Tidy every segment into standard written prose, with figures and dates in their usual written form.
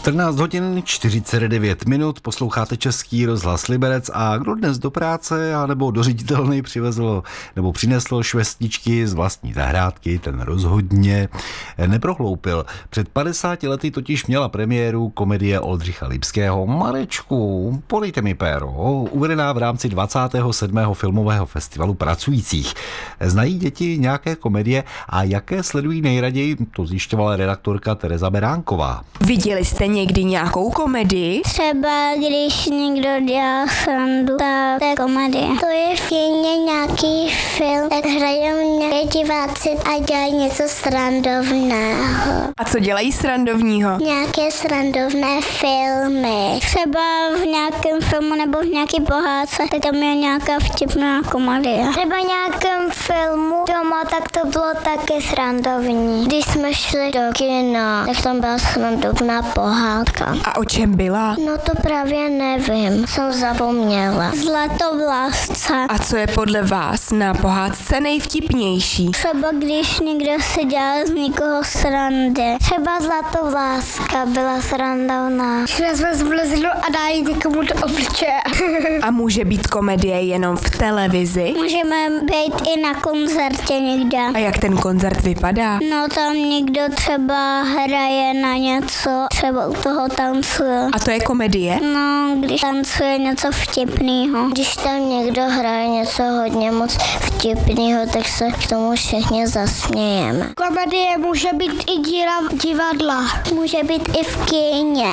14 hodin 49 minut, posloucháte Český rozhlas Liberec a kdo dnes do práce anebo do ředitelny přivezl nebo přinesl švestničky z vlastní zahrádky, ten rozhodně neprohloupil. Před 50 lety totiž měla premiéru komedie Oldřicha Lipského Marečku, polejte mi péro, uvedená v rámci 27. filmového festivalu pracujících. Znají děti nějaké komedie a jaké sledují nejraději, to zjišťovala redaktorka Tereza Beránková. Viděli jste někdy nějakou komedii? Třeba když někdo dělá srandu, tak to je komedie. To je v kině nějaký film, tak hrajou nějaké diváci a dělají něco srandovného. A co dělají srandovního? Nějaké srandovné filmy. Třeba v nějakém filmu nebo v nějaké pohádce, tak tam je nějaká vtipná komedie. Třeba v nějakém filmu doma, tak to bylo taky srandovní. Když jsme šli do kina, tak tam byla srandovná pohádka. A o čem byla? No to právě nevím, jsem zapomněla. Zlatovlásce. A co je podle vás na pohádce nejvtipnější? Třeba když někdo si dělá z někoho srandy. Třeba Zlatovláska byla srandovná. Že jsme zbliznu a dají někomu do obličeje. A může být komedie jenom v televizi? Můžeme být i na koncertě někde. A jak ten koncert vypadá? No tam někdo třeba hraje na něco, třeba u toho tancuje. A to je komedie? No, když tancuje něco vtipného. Když tam někdo hraje něco hodně moc vtipného, tak se k tomu všichni zasmějeme. Komedie může být i díla divadla. Může být i v kině.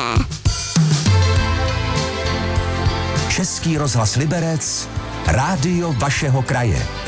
Český rozhlas Liberec, rádio vašeho kraje.